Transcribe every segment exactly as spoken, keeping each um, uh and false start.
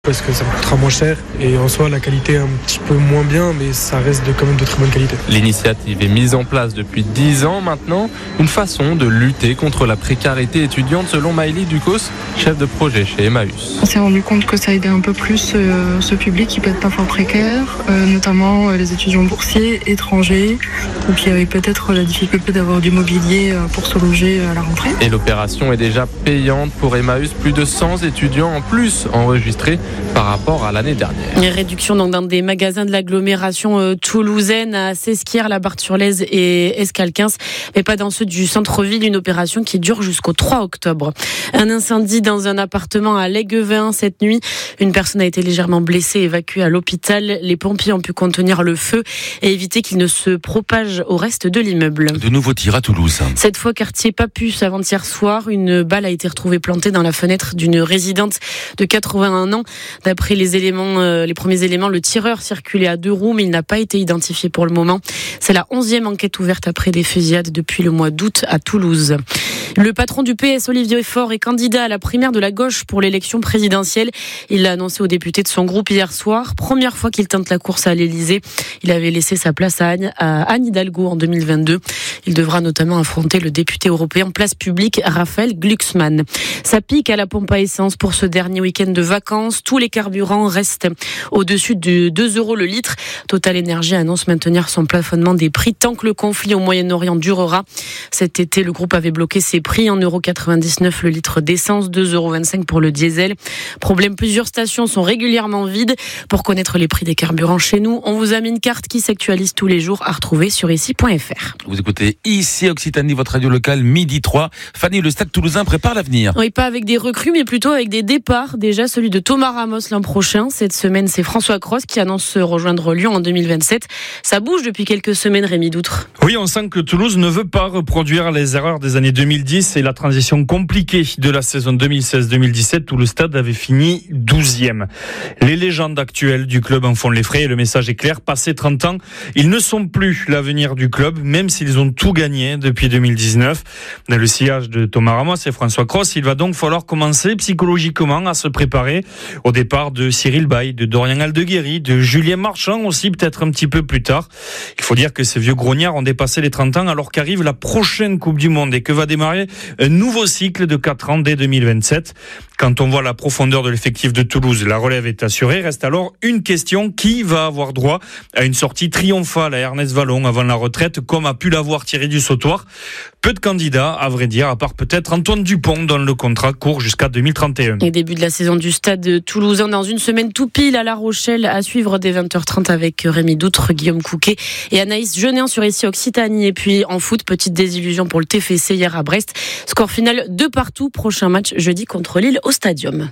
parce que ça me coûtera moins cher et en soi la qualité est un petit peu moins bien, mais ça reste de, quand même de très bonne qualité. L'initiative est mise en place depuis dix ans maintenant, une façon de lutter contre la précarité étudiante selon Maëlie Ducos, chef de projet chez Emmaüs. On s'est rendu compte que ça aidait un peu plus euh, ce public qui peut être parfois précaire, euh, notamment euh, les étudiants boursiers, étrangers, ou qui avaient peut-être la difficulté d'avoir du mobilier euh, pour se loger à la rentrée. Et l'opération est déjà payante pour Emmaüs, plus de cent étudiants en plus enregistrés par rapport à l'année dernière. Une réduction donc dans des magasins de l'agglomération euh, toulousaine à Sesquières, la Barthe-sur-Lèze et Escalquins, mais pas dans ceux du centre-ville, une opération qui dure jusqu'au trois octobre. Un incendie dans un appartement à Léguevin cette nuit. Une personne a été légèrement blessée, évacuée à l'hôpital. Les pompiers ont pu contenir le feu et éviter qu'il ne se propage au reste de l'immeuble. De nouveaux tirs à Toulouse. Cette fois, quartier Papus, avant-hier soir, une balle a été retrouvée plantée dans la fenêtre d'une résidente de quatre-vingt-un ans. D'après les éléments, euh, les premiers éléments, le tireur circulait à deux roues, mais il n'a pas été identifié pour le moment. C'est la onzième enquête ouverte après des fusillades depuis le mois d'août à Toulouse. Le patron du P S, Olivier Faure, est candidat à la primaire de la gauche pour l'élection présidentielle. Il l'a annoncé aux députés de son groupe hier soir. Première fois qu'il tente la course à l'Élysée. Il avait laissé sa place à Anne, à Anne Hidalgo en deux mille vingt-deux. Il devra notamment affronter le député européen place publique, Raphaël Glucksmann. Ça pique à la pompe à essence pour ce dernier week-end de vacances. Tous les carburants restent au-dessus de deux euros le litre. Total Énergie annonce maintenir son plafonnement des prix tant que le conflit au Moyen-Orient durera. Cet été, le groupe avait bloqué ses prix en un euro quatre-vingt-dix-neuf le litre d'essence, deux euros vingt-cinq pour le diesel. Problème, plusieurs stations sont régulièrement vides. Pour connaître les prix des carburants chez nous, on vous a mis une carte qui s'actualise tous les jours à retrouver sur ici point f r. Vous écoutez ici Occitanie, votre radio locale, midi trois. Fanny, le Stade Toulousain prépare l'avenir. Oui, pas avec des recrues, mais plutôt avec des départs. Déjà celui de Thomas Ramos l'an prochain. Cette semaine, c'est François Cros qui annonce rejoindre Lyon en deux mille vingt-sept. Ça bouge depuis quelques semaines, Rémi Doutre. Oui, on sent que Toulouse ne veut pas reproduire les erreurs des années deux mille dix et la transition compliquée de la saison deux mille seize deux mille dix-sept où le Stade avait fini douzième. Les légendes actuelles du club en font les frais et le message est clair. Passé trente ans, ils ne sont plus l'avenir du club, même s'ils ont tout gagné depuis deux mille dix-neuf. Dans le sillage de Thomas Ramos et François Cros, il va donc falloir commencer psychologiquement à se préparer au départ de Cyril Bay, de Dorian Aldeguerri, de Julien Marchand aussi, peut-être un petit peu plus tard. Il faut dire que ces vieux grognards ont dépassé les trente ans alors qu'arrive la prochaine Coupe du Monde et que va démarrer un nouveau cycle de quatre ans dès deux mille vingt-sept. Quand on voit la profondeur de l'effectif de Toulouse, la relève est assurée. Reste alors une question: qui va avoir droit à une sortie triomphale à Ernest Vallon avant la retraite, comme a pu l'avoir Thierry Dussautoir? Peu de candidats, à vrai dire, à part peut-être Antoine Dupont, dont le contrat court jusqu'à deux mille trente et un. Et début de la saison du Stade Toulousain dans une semaine tout pile à La Rochelle, à suivre dès vingt heures trente avec Rémi Doutre, Guillaume Couquet et Anaïs Genéan sur ici Occitanie. Et puis en foot, petite désillusion pour le T F C hier à Brest. Score final deux partout. Prochain match jeudi contre Lille au Stadium.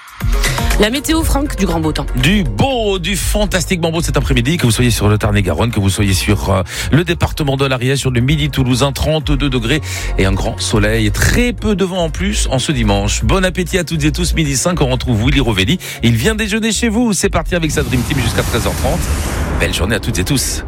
La météo, Franck, du grand beau temps. Du beau, du fantastique beau cet après-midi, que vous soyez sur le Tarn-et-Garonne, que vous soyez sur euh, le département de l'Ariège, sur le midi toulousain, trente-deux degrés et un grand soleil et très peu de vent en plus en ce dimanche. Bon appétit à toutes et tous, midi cinq, on retrouve Willy Rovelli. Il vient déjeuner chez vous, c'est parti avec sa Dream Team jusqu'à treize heures trente. Belle journée à toutes et tous.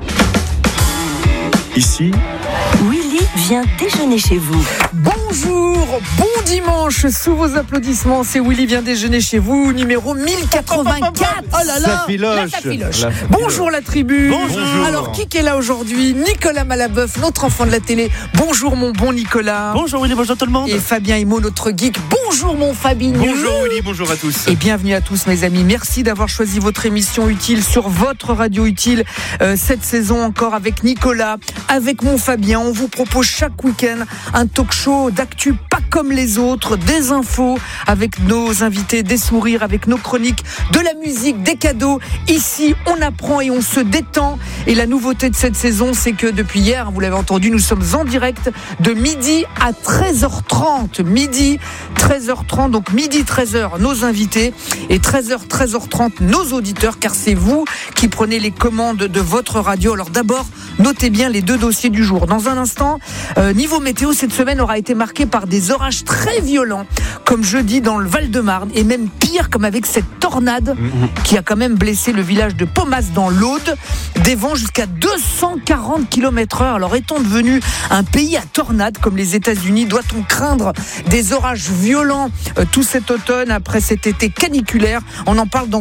Ici, Willy vient déjeuner chez vous. Bonjour, bon dimanche, sous vos applaudissements, c'est Willy vient déjeuner chez vous, numéro mille quatre-vingt-quatre. Oh là là, ça filoche. là, ça filoche. Là, ça Bonjour la tribu. Bonjour. Alors, qui est là aujourd'hui? Nicolas Malabeuf, notre enfant de la télé. Bonjour mon bon Nicolas. Bonjour Willy, bonjour tout le monde. Et Fabien Himo, notre geek. Bonjour mon Fabien. Bonjour Willy, bonjour à tous. Et bienvenue à tous mes amis. Merci d'avoir choisi votre émission utile sur votre radio utile euh, cette saison encore avec Nicolas, avec mon Fabien. On vous propose chaque week-end un talk show d'actu pas comme les autres, des infos avec nos invités, des sourires avec nos chroniques, de la musique, des cadeaux. Ici, on apprend et on se détend. Et la nouveauté de cette saison, c'est que depuis hier, vous l'avez entendu, nous sommes en direct de midi à treize heures trente. Midi, treize heures trente, donc midi, treize heures, nos invités, et treize heures, treize heures trente, nos auditeurs, car c'est vous qui prenez les commandes de votre radio. Alors d'abord, notez bien les deux dossiers du jour. Dans un instant, Euh, niveau météo, cette semaine aura été marquée par des orages très violents, comme jeudi dans le Val-de-Marne, et même pire, comme avec cette tornade qui a quand même blessé le village de Pomas dans l'Aude. Des vents jusqu'à deux cent quarante kilomètres heure. Alors, est-on devenu un pays à tornades comme les États-Unis? Doit-on craindre des orages violents euh, tout cet automne après cet été caniculaire? On en parle dans